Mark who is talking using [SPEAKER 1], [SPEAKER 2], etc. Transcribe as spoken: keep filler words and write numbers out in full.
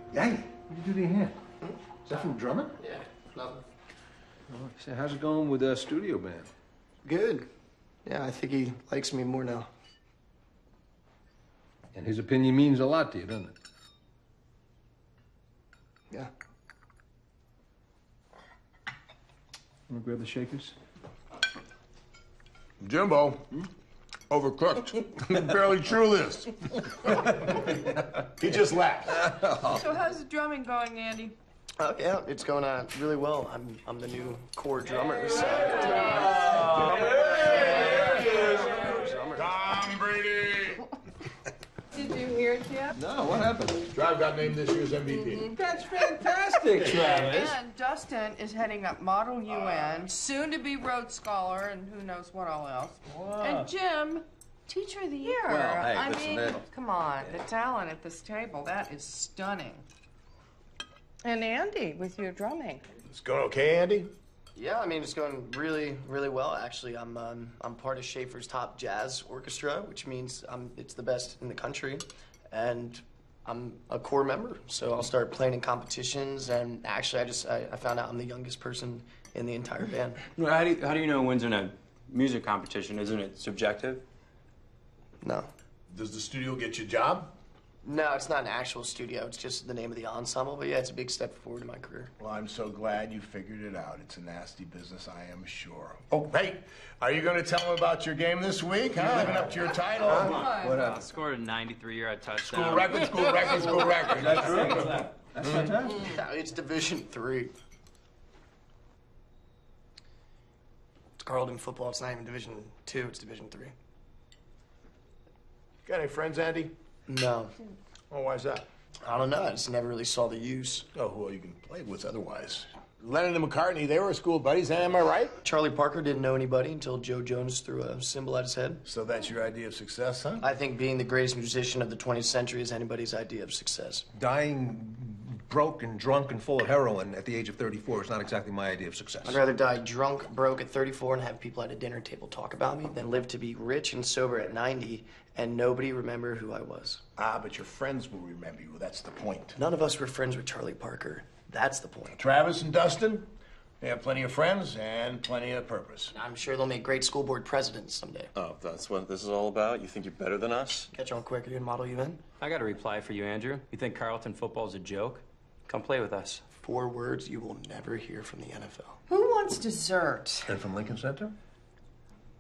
[SPEAKER 1] Yay, what did you do to your hand? Hmm? Is that from drumming?
[SPEAKER 2] Yeah, nothing.
[SPEAKER 1] Oh, so how's it going with the uh, studio band?
[SPEAKER 2] Good. Yeah, I think he likes me more now.
[SPEAKER 1] And his opinion means a lot to you, doesn't it?
[SPEAKER 2] Yeah.
[SPEAKER 1] Want to grab the shakers?
[SPEAKER 3] Jimbo, hmm? Overcooked. Barely true this. He just laughed.
[SPEAKER 4] So how's the drumming going, Andy?
[SPEAKER 2] Oh, yeah, it's going uh, really well. I'm I'm the new core drummer. So.
[SPEAKER 3] Tom Brady.
[SPEAKER 4] Did you hear it yet?
[SPEAKER 1] No, what happened?
[SPEAKER 3] Drive got named this year's M V P.
[SPEAKER 4] Mm-hmm.
[SPEAKER 1] That's fantastic, Travis.
[SPEAKER 4] And Dustin is heading up Model U N, soon to be Rhodes Scholar, and who knows what all else.
[SPEAKER 1] Wow.
[SPEAKER 4] And Jim, Teacher of the Year.
[SPEAKER 5] Well, hey,
[SPEAKER 4] I
[SPEAKER 5] listen,
[SPEAKER 4] mean,
[SPEAKER 5] that-
[SPEAKER 4] come on, the talent at this table, that is stunning. And Andy, with your drumming.
[SPEAKER 3] It's going okay, Andy?
[SPEAKER 2] Yeah, I mean it's going really, really well. Actually, I'm um, I'm part of Schaefer's top jazz orchestra, which means I'm it's the best in the country, and I'm a core member. So I'll start playing in competitions. And actually, I just I, I found out I'm the youngest person in the entire band.
[SPEAKER 5] How do you, how do you know when's in a music competition? Isn't it subjective?
[SPEAKER 2] No,
[SPEAKER 3] Does the studio get you a job?
[SPEAKER 2] no, it's not an actual studio. It's just the name of the ensemble. But yeah, it's a big step forward in my career.
[SPEAKER 3] Well, I'm so glad you figured it out. It's a nasty business, I am sure. Oh, hey, are you going to tell them about your game this week, huh? Living up to your title?
[SPEAKER 1] What
[SPEAKER 6] I
[SPEAKER 1] happened?
[SPEAKER 6] scored a ninety-three yard touchdown.
[SPEAKER 3] School record, school record, school record.
[SPEAKER 1] That's true. That's fantastic.
[SPEAKER 2] Yeah, it's Division Three. It's Carleton football. It's not even Division Two. It's Division Three.
[SPEAKER 3] Got any friends, Andy?
[SPEAKER 2] No,
[SPEAKER 3] Oh, why's that?
[SPEAKER 2] I don't know. I just never really saw the use.
[SPEAKER 3] Oh, well, you can play with otherwise. Lennon and McCartney, they were school buddies, am I right?
[SPEAKER 2] Charlie Parker didn't know anybody until Joe Jonas threw a cymbal at his head.
[SPEAKER 3] So that's your idea of success, huh?
[SPEAKER 2] I think being the greatest musician of the twentieth century is anybody's idea of success.
[SPEAKER 1] Dying broke and drunk and full of heroin at the age of thirty-four is not exactly my idea of success.
[SPEAKER 2] I'd rather die drunk, broke at thirty-four and have people at a dinner table talk about me than live to be rich and sober at ninety and nobody remember who I was.
[SPEAKER 3] Ah, but your friends will remember you. That's the point.
[SPEAKER 2] None of us were friends with Charlie Parker. That's the point.
[SPEAKER 3] Travis and Dustin, they have plenty of friends and plenty of purpose.
[SPEAKER 2] I'm sure they'll make great school board presidents someday.
[SPEAKER 7] Oh, that's what this is all about? You think you're better than us?
[SPEAKER 2] Catch on quick, are you in Model U N?
[SPEAKER 6] I got a reply for you, Andrew. You think Carleton football's a joke? Come play with us.
[SPEAKER 2] Four words you will never hear from the N F L.
[SPEAKER 4] Who wants dessert?
[SPEAKER 1] And from Lincoln Center?